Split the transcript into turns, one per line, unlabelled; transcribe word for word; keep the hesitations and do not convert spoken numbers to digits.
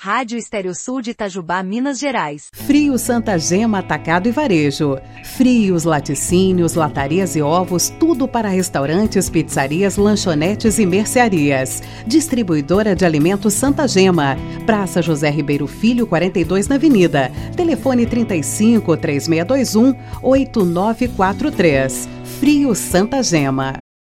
Rádio Estéreo Sul de Itajubá, Minas Gerais.
Frios Santa Gema Atacado e Varejo. Frios, laticínios, latarias e ovos, tudo para restaurantes, pizzarias, lanchonetes e mercearias. Distribuidora de alimentos Santa Gema. Praça José Ribeiro Filho, quarenta e dois na Avenida. Telefone trinta e cinco, três seis dois um, oito nove quatro três. Frios Santa Gema.